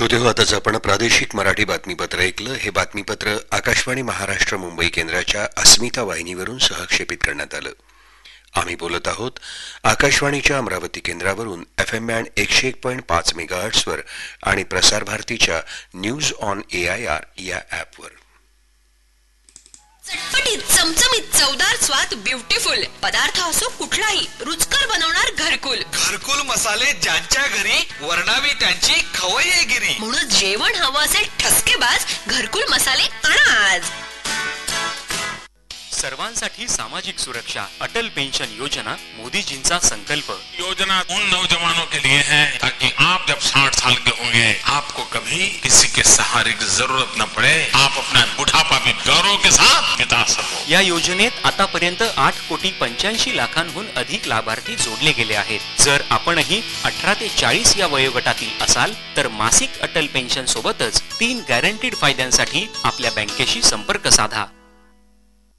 श्रोते हो, आताच आपण प्रादेशिक मराठी बातमीपत्र ऐकलं. हे बातमीपत्र आकाशवाणी महाराष्ट्र मुंबई केंद्राच्या अस्मिता वाहिनीवरून सहक्षेपित करण्यात आलं. आम्ही बोलत आहोत आकाशवाणीच्या अमरावती केंद्रावरून FM बँड 101.5 मेगाहर्ट्झवर आणि प्रसार भारतीच्या न्यूज ऑन AIR या ॲपवर. चटपटीत चमचमीत चवदार स्वाद ब्युटिफुल पदार्थ असो कुठलाही रुचकर बनवणार घरकुल मसाले ज्यांच्या घरी वर्णावी त्यांची खवय्येगिरी. म्हणून जेवण हवं असेल ठसकेबाज घरकुल मसाले आणा आज. सर्वांसाठी सामाजिक सुरक्षा अटल पेंशन योजना मोदीजींचा संकल्प. योजना उन नौजवानों के लिए है ताकि आप जब 60 साल के होंगे आपको कभी किसी के सहारे की जरूरत न पड़े. आप अपना बुढ़ापा भी गौरव के साथ बिता सको. या योजनेत आतापर्यंत 8,85,00,000हून अधिक लाभार्थी जोडले गेले आहेत. जर आपणही 18 ते 40 या वयोगटातील असाल तर मासिक अटल पेन्शन सोबतच 3 गॅरंटीड फायद्यांसाठी आपल्या बँकेशी संपर्क साधा.